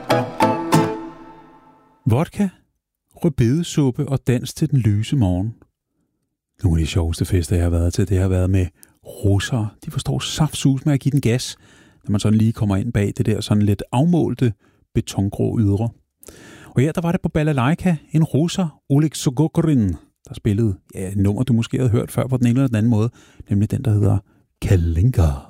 Vodka, rødbedesuppe og dans til den lyse morgen. Nogle af de sjoveste fester, jeg har været til, det har været med russere. De forstår saftsus med at give den gas, når man sådan lige kommer ind bag det der sådan lidt afmålte betongrå ydre. Og her, der var det på Balalaika en russer, Oleg Sogorin, der spillede et nummer, du måske havde hørt før på den ene eller den anden måde, nemlig den, der hedder Kalinka.